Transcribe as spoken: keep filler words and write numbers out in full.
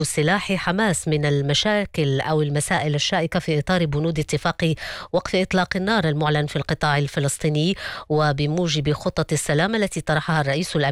سلاح حماس من المشاكل أو المسائل الشائكة في إطار بنود اتفاق وقف إطلاق النار المعلن في القطاع الفلسطيني، وبموجب خطة السلام التي طرحها الرئيس الأمريكي